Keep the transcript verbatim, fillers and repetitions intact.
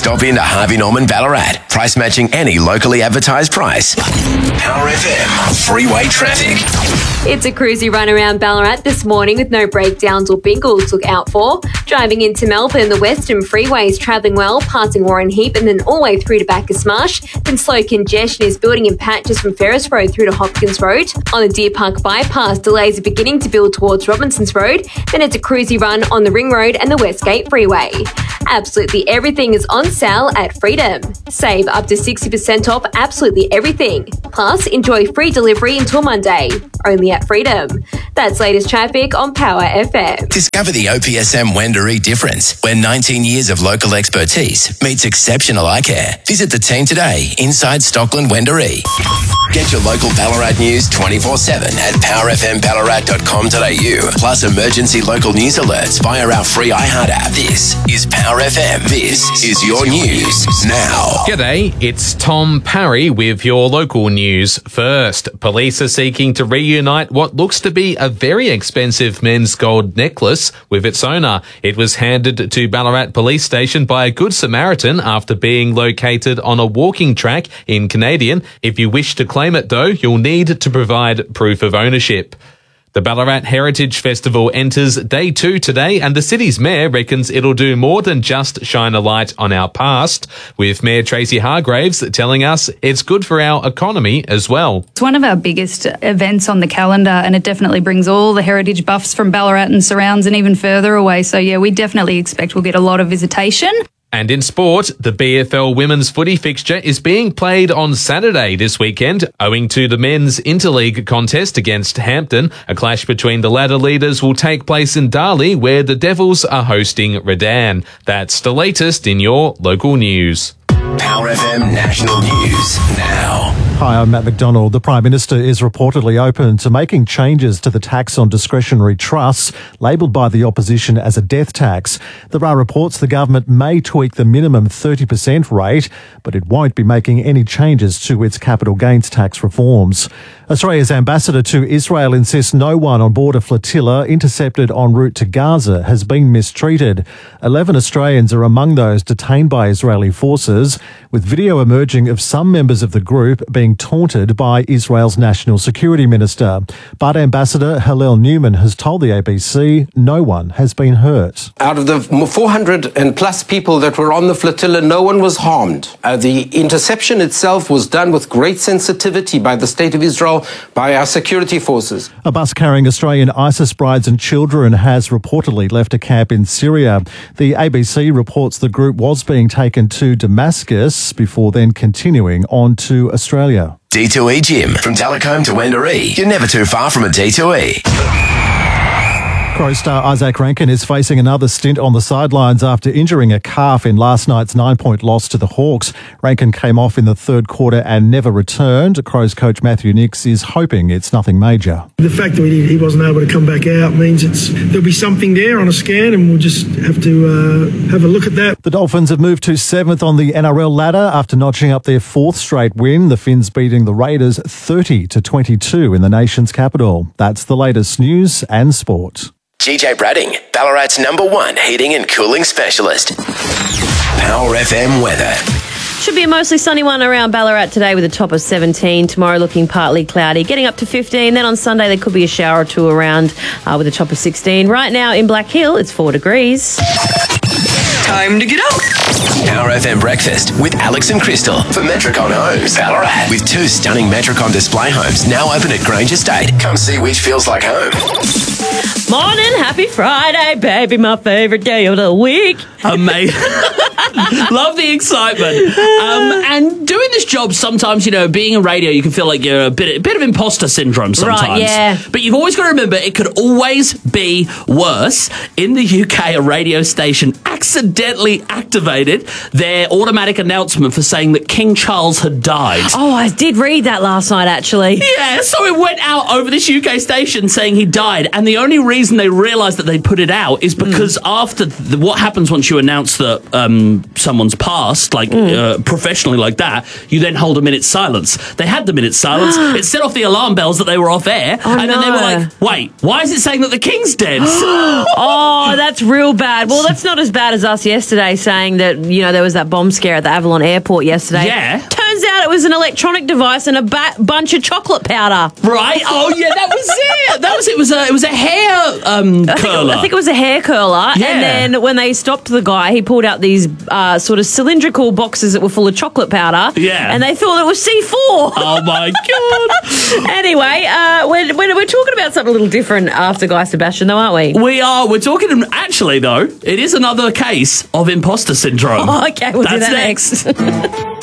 Stop into Harvey Norman Ballarat. Price matching any locally advertised price. Power F M freeway traffic. It's a cruisy run around Ballarat this morning with no breakdowns or bingles to look out for. Driving into Melbourne, the Western Freeway is travelling well, passing Warren Heap and then all the way through to Bacchus Marsh. Then slow congestion is building in patches from Ferris Road through to Hopkins Road. On the Deer Park bypass, delays are beginning to build towards Robinsons Road. Then it's a cruisy run on the Ring Road and the Westgate Freeway. Absolutely everything is on sale at Freedom. Save up to sixty percent off absolutely everything. Plus, enjoy free delivery until Monday. Only at Freedom. That's latest traffic on Power F M. Discover the O P S M Wendouree difference, where nineteen years of local expertise meets exceptional eye care. Visit the team today inside Stockland Wendouree. Get your local Ballarat news twenty-four seven at power f m ballarat dot com dot a u. Plus emergency local news alerts via our free iHeart app. This is Power F M. This is your news now. G'day, it's Tom Parry with your local news. First, police are seeking to reunite what looks to be a very expensive men's gold necklace with its owner. It was handed to Ballarat Police Station by a Good Samaritan after being located on a walking track in Canadian. If you wish to claim it though, you'll need to provide proof of ownership. The Ballarat Heritage Festival enters day two today, and the city's mayor reckons it'll do more than just shine a light on our past, with Mayor Tracy Hargraves telling us it's good for our economy as well. It's one of our biggest events on the calendar, and it definitely brings all the heritage buffs from Ballarat and surrounds and even further away. So yeah, we definitely expect we'll get a lot of visitation. And in sport, the B F L women's footy fixture is being played on Saturday this weekend, owing to the men's interleague contest against Hampton. A clash between the ladder leaders will take place in Darley, where the Devils are hosting Redan. That's the latest in your local news. Power F M National News now. Hi, I'm Matt McDonald. The Prime Minister is reportedly open to making changes to the tax on discretionary trusts, labelled by the opposition as a death tax. There are reports the government may tweak the minimum thirty percent rate, but it won't be making any changes to its capital gains tax reforms. Australia's ambassador to Israel insists no one on board a flotilla intercepted en route to Gaza has been mistreated. Eleven Australians are among those detained by Israeli forces, with video emerging of some members of the group being taunted by Israel's National Security Minister. But Ambassador Hillel Newman has told the A B C no one has been hurt. Out of the four hundred and plus people that were on the flotilla, no one was harmed. Uh, the interception itself was done with great sensitivity by the State of Israel, by our security forces. A bus carrying Australian ISIS brides and children has reportedly left a camp in Syria. The A B C reports the group was being taken to Damascus before then continuing on to Australia. D two E Gym. From Talcombe to Wendouree. You're never too far from a D two E. Crows star Isaac Rankin is facing another stint on the sidelines after injuring a calf in last night's nine-point loss to the Hawks. Rankin came off in the third quarter and never returned. Crows coach Matthew Nix is hoping it's nothing major. The fact that he wasn't able to come back out means it's there'll be something there on a scan, and we'll just have to uh, have a look at that. The Dolphins have moved to seventh on the N R L ladder after notching up their fourth straight win. The Finns beating the Raiders thirty to twenty-two in the nation's capital. That's the latest news and sport. G J Bradding, Ballarat's number one heating and cooling specialist. Power F M weather. Should be a mostly sunny one around Ballarat today with a top of seventeen. Tomorrow looking partly cloudy, getting up to fifteen. Then on Sunday there could be a shower or two around uh, with a top of sixteen. Right now in Black Hill it's four degrees. Time to get up. Power F M Breakfast with Alex and Crystal for Metricon Homes, Ballarat. With two stunning Metricon display homes now open at Grange Estate. Come see which feels like home. Morning, happy Friday, baby, my favourite day of the week. Amazing. Love the excitement. Um, and doing this job, sometimes, you know, being in radio, you can feel like you're a bit, a bit of imposter syndrome sometimes. Right, yeah. But you've always got to remember, it could always be worse. In the U K, a radio station accidentally activated their automatic announcement for saying that King Charles had died. Oh, I did read that last night, actually. Yeah, so it went out over this U K station saying he died, and the only reason they realised that they put it out is because mm. after the, what happens once you announce that um, um, someone's passed, like Mm. uh, professionally like that, you then hold a minute's silence. They had the minute's silence. It set off the alarm bells that they were off air, Oh, and then they no. were like, "Wait, why is it saying that the king's dead?" Oh, that's real bad. Well, that's not as bad as us yesterday saying that, you know, there was that bomb scare at the Avalon airport yesterday. Yeah. Turns out it was an electronic device and a ba- bunch of chocolate powder. Right? Oh yeah, that was it. That was it. Was a it was a hair um, I think, curler. it, I think it was a hair curler. Yeah. And then when they stopped the guy, he pulled out these uh, sort of cylindrical boxes that were full of chocolate powder. Yeah. And they thought it was C four. Oh my god. Anyway, uh, we're, we're, we're talking about something a little different after Guy Sebastian, though, aren't we? We are. We're talking. Actually, though, it is another case of imposter syndrome. Oh, okay, we'll do That's that next.